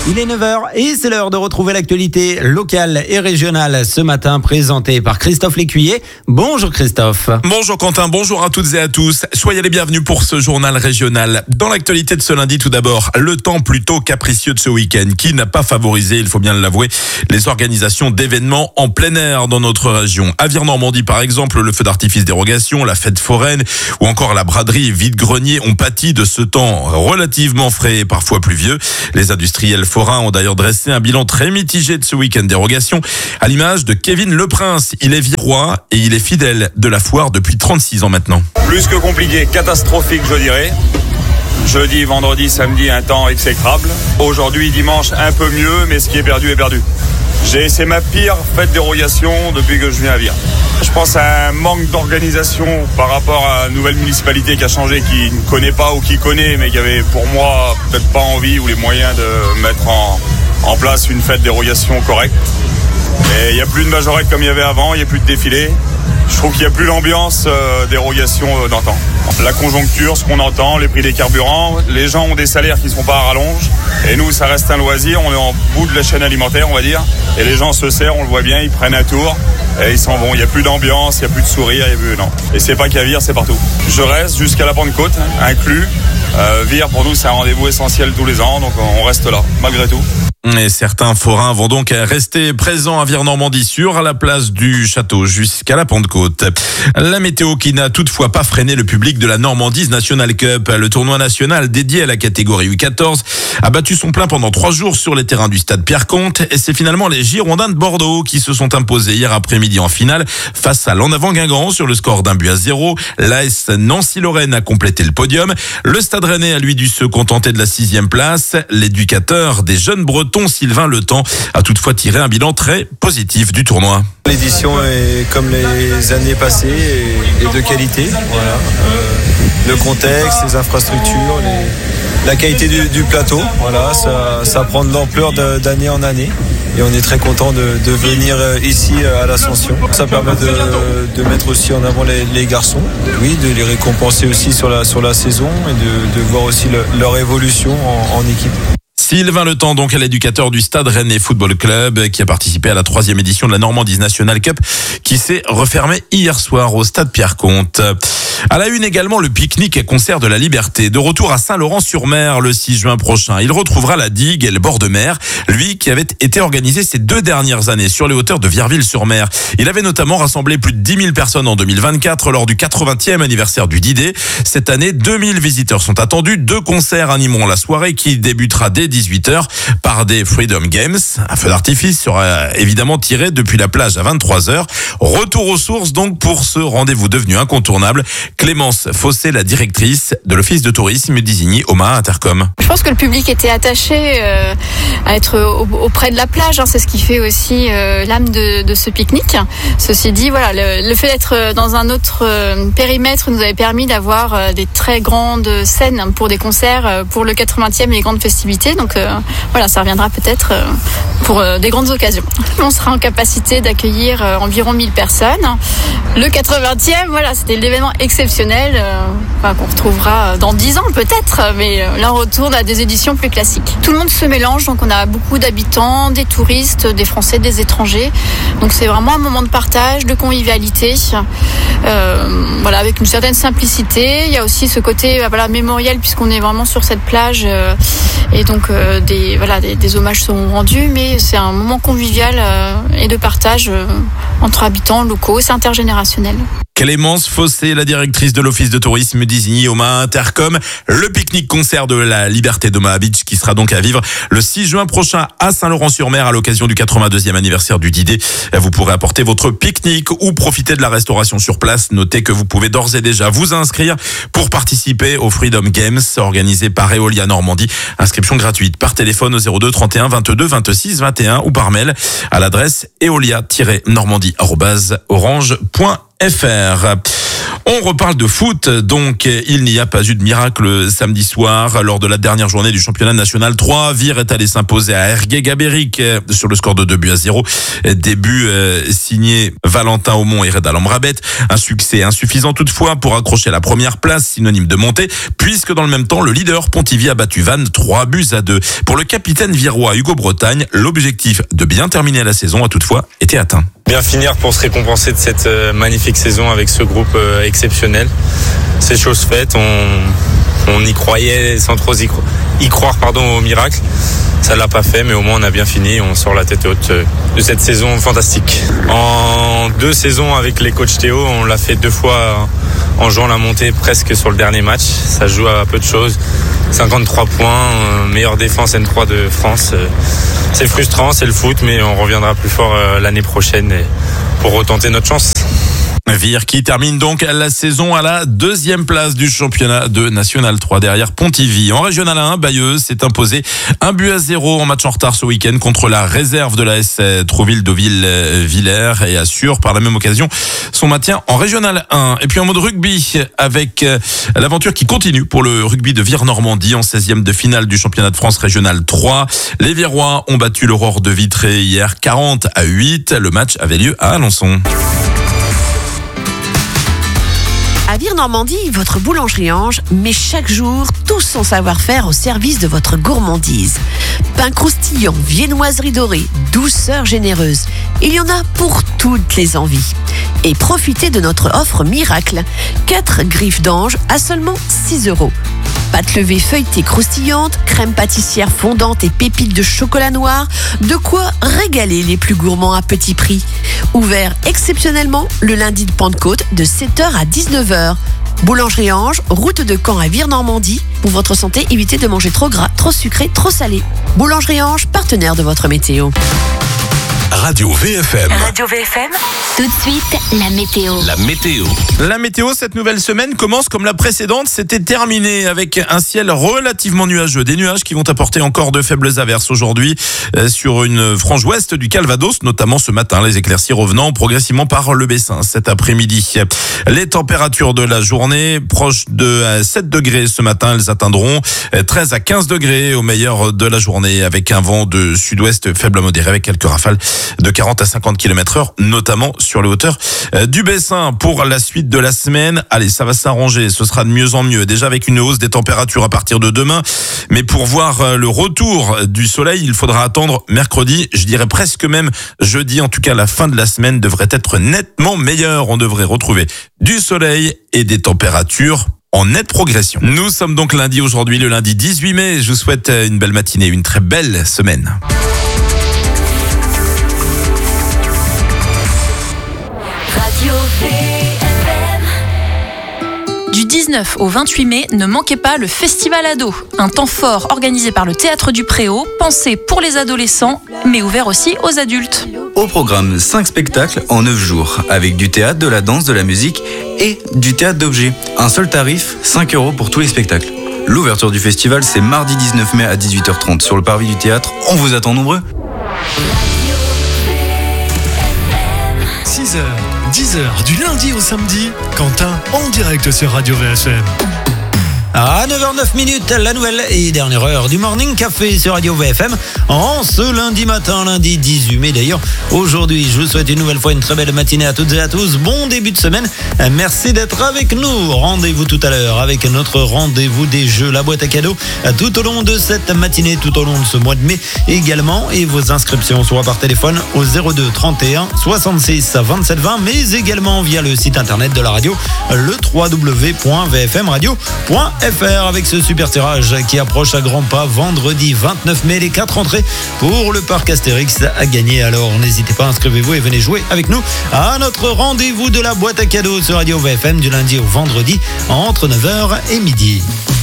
Il est 9h et c'est l'heure de retrouver l'actualité locale et régionale ce matin présentée par Christophe Lécuyer. Bonjour Christophe. Bonjour Quentin, bonjour à toutes et à tous. Soyez les bienvenus pour ce journal régional. Dans l'actualité de ce lundi, tout d'abord, le temps plutôt capricieux de ce week-end qui n'a pas favorisé, il faut bien l'avouer, les organisations d'événements en plein air dans notre région. À Vire-Normandie par exemple, le feu d'artifice dérogation, la fête foraine ou encore la braderie vide-grenier ont pâti de ce temps relativement frais et parfois pluvieux. Les industriels forains ont d'ailleurs dressé un bilan très mitigé de ce week-end dérogation, à l'image de Kevin Leprince. Il est virois et il est fidèle de la foire depuis 36 ans maintenant. Plus que compliqué, catastrophique je dirais. Jeudi, vendredi, samedi, un temps exécrable. Aujourd'hui, dimanche, un peu mieux, mais ce qui est perdu est perdu. C'est ma pire fête dérogation depuis que je viens à Vire. Je pense à un manque d'organisation par rapport à une nouvelle municipalité qui a changé, qui ne connaît pas ou qui connaît, mais qui avait pour moi peut-être pas envie ou les moyens de mettre en place une fête dérogation correcte. Et il n'y a plus de majorette comme il y avait avant, il n'y a plus de défilé. Je trouve qu'il n'y a plus l'ambiance dérogation d'antan. La conjoncture, ce qu'on entend, les prix des carburants, les gens ont des salaires qui ne sont pas à rallonge. Et nous, ça reste un loisir, on est en bout de la chaîne alimentaire, on va dire. Et les gens se serrent, on le voit bien, ils prennent un tour et ils s'en vont. Il n'y a plus d'ambiance, il n'y a plus de sourire, il n'y a plus... Non. Et c'est pas qu'à Vire, c'est partout. Je reste jusqu'à la Pentecôte, inclus. Vire, pour nous, c'est un rendez-vous essentiel tous les ans, donc on reste là, malgré tout. Et certains forains vont donc rester présents à Vire-Normandie sur la place du château jusqu'à la Pentecôte. La météo qui n'a toutefois pas freiné le public de la Normandie National Cup. Le tournoi national dédié à la catégorie U14 a battu son plein pendant 3 jours sur les terrains du stade Pierre-Comte. Et c'est finalement les Girondins de Bordeaux qui se sont imposés hier après-midi en finale face à l'En Avant Guingamp sur le score d'1-0. L'AS Nancy-Lorraine a complété le podium. Le stade rennais a lui dû se contenter de la 6e place. L'éducateur des jeunes Bretons, Sylvain Letemps, a toutefois tiré un bilan très positif du tournoi. L'édition est comme les années passées et de qualité. Voilà. Le contexte, les infrastructures, la qualité du plateau, voilà, ça prend de l'ampleur d'année en année. Et on est très content de venir ici à l'Ascension. Ça permet de mettre aussi en avant les garçons, oui, de les récompenser aussi sur la saison et de voir aussi leur évolution en équipe. Sylvain Letemps, donc l'éducateur du Stade Rennais Football Club, qui a participé à la 3e édition de la Normandie National Cup, qui s'est refermée hier soir au Stade Pierre-Comte. À la une également, le pique-nique et concert de la Liberté. De retour à Saint-Laurent-sur-Mer le 6 juin prochain. Il retrouvera la digue et le bord de mer, lui qui avait été organisé ces 2 dernières années sur les hauteurs de Vierville-sur-Mer. Il avait notamment rassemblé plus de 10 000 personnes en 2024 lors du 80e anniversaire du D-Day. Cette année, 2000 visiteurs sont attendus. 2 concerts animeront la soirée qui débutera dès 18h par des Freedom Games. Un feu d'artifice sera évidemment tiré depuis la plage à 23h. Retour aux sources donc pour ce rendez-vous devenu incontournable. Clémence Fossé, la directrice de l'Office de tourisme d'Isigny, Omaha Intercom. Je pense que le public était attaché à être auprès de la plage. C'est ce qui fait aussi l'âme de ce pique-nique. Ceci dit, voilà, le fait d'être dans un autre périmètre nous avait permis d'avoir des très grandes scènes pour des concerts pour le 80e et les grandes festivités. Donc voilà, ça reviendra peut-être pour des grandes occasions. On sera en capacité d'accueillir environ 1000 personnes. Le 80e, voilà, c'était l'événement exceptionnel qu'on retrouvera dans 10 ans peut-être, mais là on retourne à des éditions plus classiques. Tout le monde se mélange, donc on a beaucoup d'habitants, des touristes, des Français, des étrangers. Donc c'est vraiment un moment de partage, de convivialité, voilà, avec une certaine simplicité. Il y a aussi ce côté mémoriel puisqu'on est vraiment sur cette plage et donc des hommages seront rendus, mais c'est un moment convivial et de partage entre habitants locaux, c'est intergénérationnel. Clémence Fossé, la directrice de l'Office de tourisme d'Isigny, Omaha Intercom. Le pique-nique concert de la Liberté d'Omaha Beach qui sera donc à vivre le 6 juin prochain à Saint-Laurent-sur-Mer à l'occasion du 82e anniversaire du D-Day. Vous pourrez apporter votre pique-nique ou profiter de la restauration sur place. Notez que vous pouvez d'ores et déjà vous inscrire pour participer au Freedom Games organisé par Eolia Normandie. Inscription gratuite par téléphone au 02 31 22 26 21 ou par mail à l'adresse eolia-normandie@orange.fr. On reparle de foot, donc il n'y a pas eu de miracle samedi soir. Lors de la dernière journée du championnat national 3, Vire est allé s'imposer à Ergué Gabéric sur le score de 2-0. Début signé Valentin Aumont et Reda Lambrabet. Un succès insuffisant toutefois pour accrocher la première place, synonyme de montée, puisque dans le même temps, le leader Pontivy a battu Vannes 3-2. Pour le capitaine virois Hugo Bretagne, l'objectif de bien terminer la saison a toutefois été atteint. Bien finir pour se récompenser de cette magnifique saison avec ce groupe exceptionnel. C'est chose faite, on y croyait sans trop y croire au miracle. Ça l'a pas fait, mais au moins on a bien fini, on sort la tête haute de cette saison fantastique. En 2 saisons avec les coachs Théo, on l'a fait 2 fois en jouant la montée presque sur le dernier match. Ça joue à peu de choses. 53 points, meilleure défense N3 de France. C'est frustrant, c'est le foot, mais on reviendra plus fort l'année prochaine pour retenter notre chance. Vire qui termine donc la saison à la 2e place du championnat de National 3 derrière Pontivy. En Régional 1, Bayeux s'est imposé 1-0 en match en retard ce week-end contre la réserve de l'AS Trouville-Deauville-Villers et assure par la même occasion son maintien en Régional 1. Et puis en mode rugby avec l'aventure qui continue pour le rugby de Vire-Normandie en 16e de finale du championnat de France Régional 3. Les Virois ont battu l'Aurore de Vitré hier 40-8. Le match avait lieu à Alençon. À Vire-Normandie, votre boulangerie Ange met chaque jour tout son savoir-faire au service de votre gourmandise. Pain croustillant, viennoiserie dorée, douceur généreuse. Il y en a pour toutes les envies. Et profitez de notre offre miracle. 4 griffes d'ange à seulement 6 €. Pâte levée feuilletée croustillante, crème pâtissière fondante et pépites de chocolat noir. De quoi régaler les plus gourmands à petit prix. Ouvert exceptionnellement le lundi de Pentecôte de 7h à 19h. Boulangerie Ange, route de Caen à Vire-Normandie. Pour votre santé, évitez de manger trop gras, trop sucré, trop salé. Boulangerie Ange, partenaire de votre météo. Radio VFM. Radio VFM. Tout de suite, la météo. La météo, cette nouvelle semaine commence comme la précédente. C'était terminé avec un ciel relativement nuageux. Des nuages qui vont apporter encore de faibles averses aujourd'hui sur une frange ouest du Calvados, notamment ce matin. Les éclaircies revenant progressivement par le Bessin cet après-midi. Les températures de la journée proches de 7 degrés ce matin. Elles atteindront 13 à 15 degrés au meilleur de la journée avec un vent de sud-ouest faible à modéré avec quelques rafales de 40 à 50 km/h, notamment sur les hauteurs du Bessin. Pour la suite de la semaine, allez, ça va s'arranger, ce sera de mieux en mieux, déjà avec une hausse des températures à partir de demain, mais pour voir le retour du soleil, il faudra attendre mercredi, je dirais presque même jeudi, en tout cas la fin de la semaine devrait être nettement meilleure, on devrait retrouver du soleil et des températures en nette progression. Nous sommes donc lundi aujourd'hui, le lundi 18 mai, je vous souhaite une belle matinée, une très belle semaine. Du 19 au 28 mai, ne manquez pas le Festival Ado, un temps fort organisé par le Théâtre du Préau, pensé pour les adolescents, mais ouvert aussi aux adultes. Au programme, 5 spectacles en 9 jours, avec du théâtre, de la danse, de la musique et du théâtre d'objets. Un seul tarif, 5 € pour tous les spectacles. L'ouverture du festival, c'est mardi 19 mai à 18h30 sur le parvis du théâtre. On vous attend nombreux. 6h, 10h, du lundi au samedi, Quentin en direct sur Radio VFM. À 9h09, la nouvelle et dernière heure du Morning Café sur Radio VFM en ce lundi matin, lundi 18 mai d'ailleurs. Aujourd'hui, je vous souhaite une nouvelle fois une très belle matinée à toutes et à tous. Bon début de semaine. Merci d'être avec nous. Rendez-vous tout à l'heure avec notre rendez-vous des jeux, la boîte à cadeaux tout au long de cette matinée, tout au long de ce mois de mai également. Et vos inscriptions soit par téléphone au 02 31 66 27 20, mais également via le site internet de la radio, le www.vfmradio.fr. avec ce super tirage qui approche à grands pas vendredi 29 mai, les 4 entrées pour le parc Astérix à gagner. Alors n'hésitez pas, inscrivez-vous et venez jouer avec nous à notre rendez-vous de la boîte à cadeaux sur Radio VFM du lundi au vendredi entre 9h et midi.